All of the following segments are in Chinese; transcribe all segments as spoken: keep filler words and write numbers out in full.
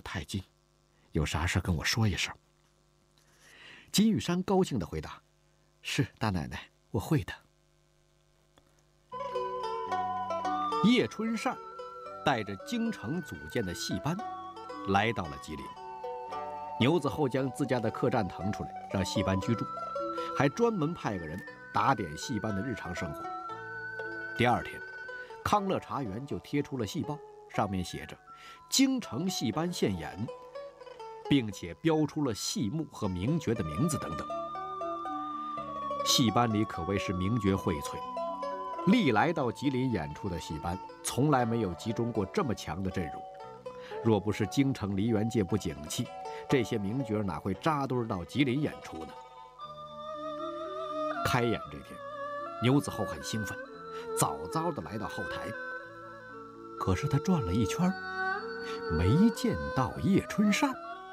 太近，有啥事跟我说一声。”金玉山高兴地回答：“是，大奶奶，我会的。”叶春善带着京城组建的戏班，来到了吉林。牛子厚将自家的客栈腾出来，让戏班居住，还专门派个人打点戏班的日常生活。第二天，康乐茶园就贴出了戏报，上面写着“京城戏班现演”，并且标出了戏目和名角的名字等等。戏班里可谓是名角荟萃，历来到吉林演出的戏班，从来没有集中过这么强的阵容。若不是京城梨园界不景气，这些名角哪会扎堆到吉林演出呢？开演这天，牛子厚很兴奋，早早地来到后台。可是他转了一圈，没见到叶春善。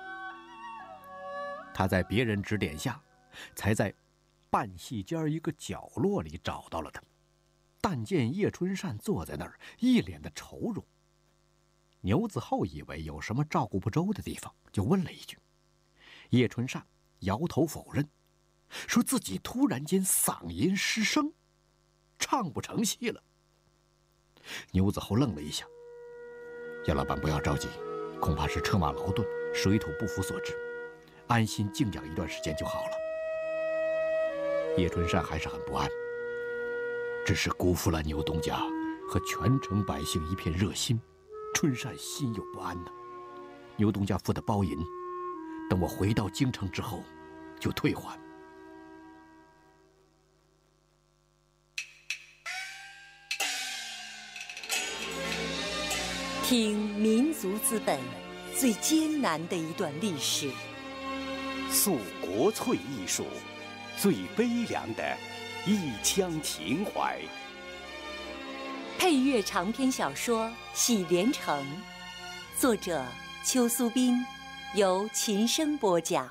他在别人指点下，才在半戏间一个角落里找到了他。但见叶春善坐在那儿，一脸的愁容。牛子厚以为有什么照顾不周的地方，就问了一句。叶春善摇头否认，说自己突然间嗓音失声，唱不成戏了。牛子厚愣了一下：“叶老板不要着急，恐怕是车马劳顿、水土不服所致，安心静养一段时间就好了。”叶春善还是很不安，只是辜负了牛东家和全城百姓一片热心，春善心有不安呢。牛东家付的包银，等我回到京城之后就退还。 听民族资本最艰难的一段历史， 诉国粹艺术最悲凉的一腔情怀。 配乐长篇小说《喜连城》，作者邱苏斌，由琴声播讲。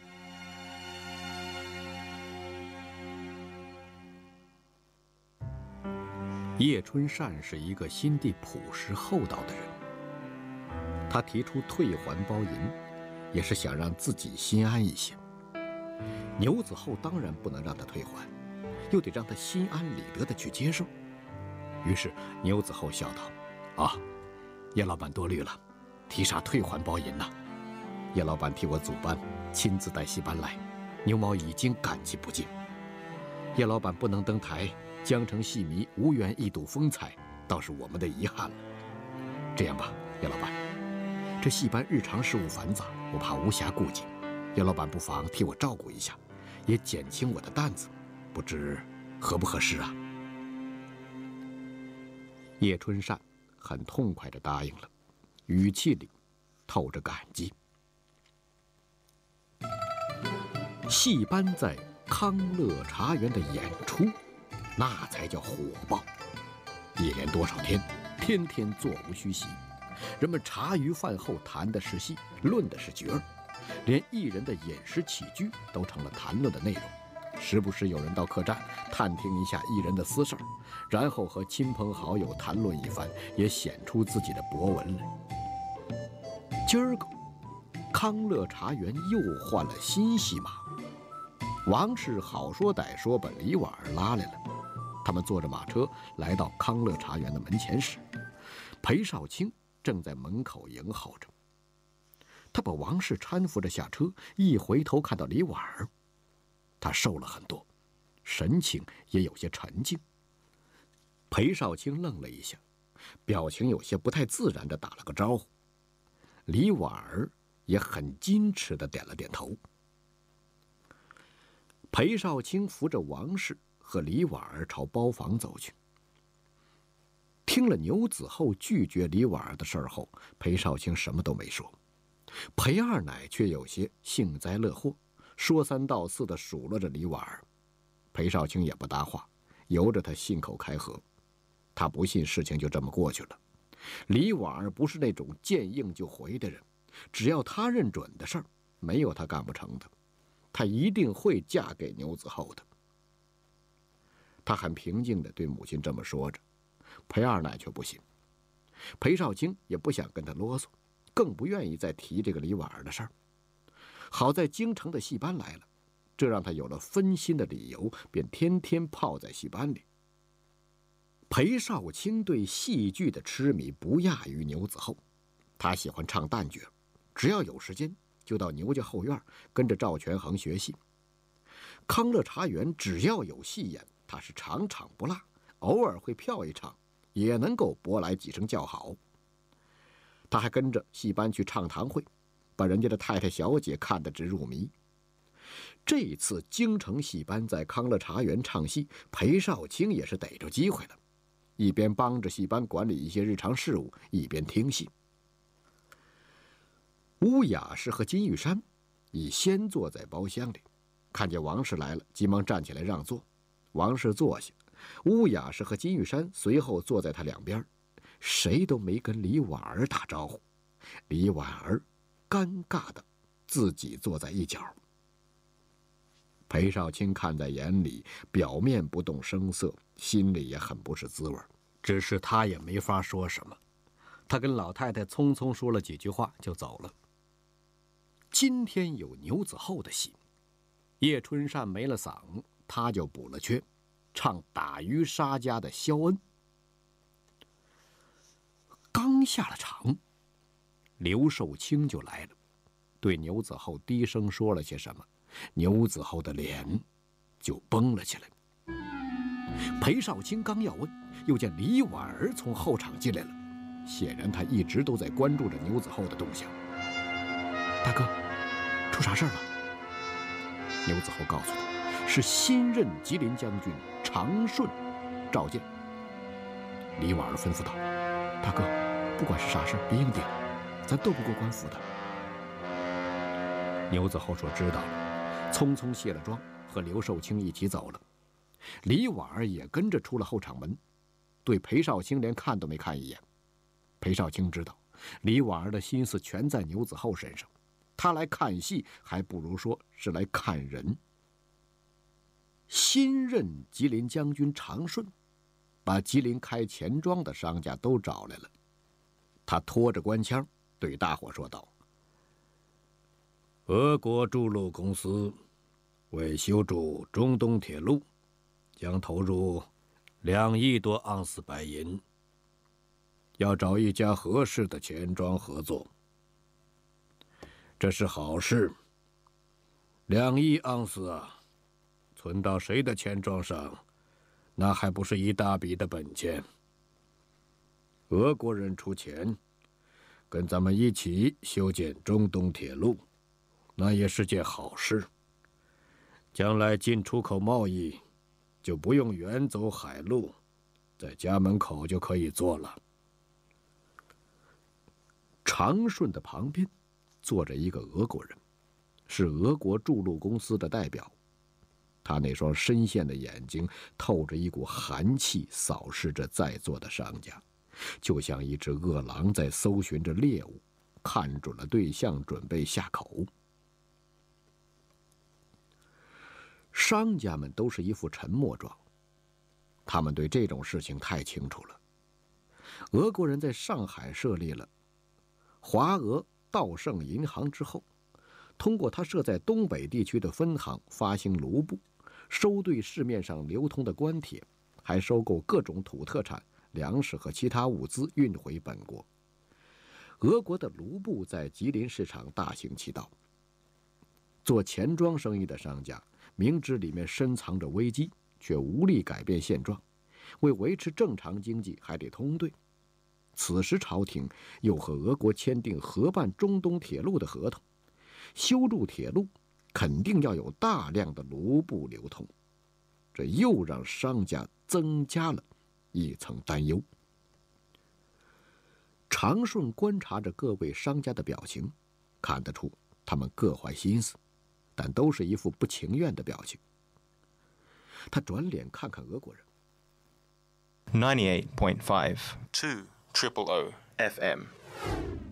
叶春善是一个心地朴实厚道的人，他提出退还包银，也是想让自己心安一些。牛子厚当然不能让他退还，又得让他心安理得地去接受。于是牛子厚笑道：“啊，叶老板多虑了，提啥退还包银呐？叶老板替我组班，亲自带戏班来，牛毛已经感激不尽。叶老板不能登台，江城戏迷无缘一睹风采，倒是我们的遗憾了。这样吧，叶老板，这戏班日常事务繁杂，我怕无暇顾及，叶老板不妨替我照顾一下，也减轻我的担子，不知合不合适啊？”叶春善很痛快地答应了，语气里透着感激。戏班在康乐茶园的演出，那才叫火爆。一连多少天，天天座无虚席，人们茶余饭后谈的是戏，论的是角儿，连艺人的饮食起居都成了谈论的内容。时不时有人到客栈探听一下艺人的私事儿，然后和亲朋好友谈论一番，也显出自己的博闻来。今儿个康乐茶园又换了新戏码，王氏好说歹说把李婉儿拉来了。他们坐着马车来到康乐茶园的门前时，裴少卿正在门口迎候着。他把王氏搀扶着下车，一回头看到李婉儿，他瘦了很多，神情也有些沉静。裴少卿愣了一下，表情有些不太自然地打了个招呼。李婉儿也很矜持地点了点头。裴少卿扶着王氏和李婉儿朝包房走去。听了牛子厚拒绝李婉儿的事儿后，裴少卿什么都没说。裴二奶却有些幸灾乐祸，说三道四地数落着李婉儿。裴少卿也不搭话，由着他信口开河。他不信事情就这么过去了。李婉儿不是那种见应就回的人，只要他认准的事儿，没有他干不成的。她一定会嫁给牛子厚的。他很平静地对母亲这么说着，裴二奶却不信。裴少卿也不想跟他啰嗦， 更不愿意再提这个李婉儿的事儿。好在京城的戏班来了，这让他有了分心的理由，便天天泡在戏班里。裴少卿对戏剧的痴迷不亚于牛子厚，他喜欢唱旦角，只要有时间就到牛家后院跟着赵权衡学戏。康乐茶园只要有戏演，他是场场不落，偶尔会票一场，也能够博来几声叫好。他还跟着戏班去唱堂会，把人家的太太小姐看得直入迷。这一次京城戏班在康乐茶园唱戏，裴少卿也是逮着机会了，一边帮着戏班管理一些日常事务，一边听戏。乌雅氏和金玉山已先坐在包厢里，看见王氏来了，急忙站起来让座。王氏坐下，乌雅氏和金玉山随后坐在他两边，谁都没跟李婉儿打招呼。李婉儿尴尬的自己坐在一角。裴少卿看在眼里，表面不动声色，心里也很不是滋味，只是他也没法说什么。他跟老太太匆匆说了几句话就走了。今天有牛子厚的戏，叶春善没了嗓，他就补了缺，唱打渔杀家的萧恩。刚下了场，刘寿卿就来了，对牛子厚低声说了些什么，牛子厚的脸就绷了起来。裴少卿刚要问，又见李婉儿从后场进来了，显然他一直都在关注着牛子厚的动向。大哥，出啥事儿了？牛子厚告诉他，是新任吉林将军长顺召见。李婉儿吩咐道：“大哥，不管是啥事儿，别应顶，咱斗不过官府的。”牛子厚说知道了，匆匆卸了妆，和刘寿卿一起走了。李婉儿也跟着出了后场门，对裴少卿连看都没看一眼。裴少卿知道李婉儿的心思全在牛子厚身上，他来看戏还不如说是来看人。新任吉林将军长顺把吉林开钱庄的商家都找来了，他拖着官腔对大伙说道：“俄国筑路公司为修筑中东铁路，将投入两亿多盎司白银，要找一家合适的钱庄合作。这是好事。两亿盎司啊，存到谁的钱庄上，那还不是一大笔的本钱。俄国人出钱，跟咱们一起修建中东铁路，那也是件好事。将来进出口贸易就不用远走海路，在家门口就可以做了。”长顺的旁边坐着一个俄国人，是俄国筑路公司的代表。他那双深陷的眼睛透着一股寒气，扫视着在座的商家，就像一只饿狼在搜寻着猎物，看准了对象，准备下口。商家们都是一副沉默状，他们对这种事情太清楚了。俄国人在上海设立了华俄道盛银行之后，通过他设在东北地区的分行发行卢布，收兑市面上流通的官铁，还收购各种土特产、粮食和其他物资运回本国。俄国的卢布在吉林市场大行其道。做钱庄生意的商家明知里面深藏着危机，却无力改变现状，为维持正常经济还得通兑。此时朝廷又和俄国签订合办中东铁路的合同，修筑铁路肯定要有大量的卢布流通，这又让商家增加了一层担忧。长顺观察着各位商家的表情，看得出他们各怀心思，但都是一副不情愿的表情。他转脸看看俄国人。 ninety-eight point five two triple O F M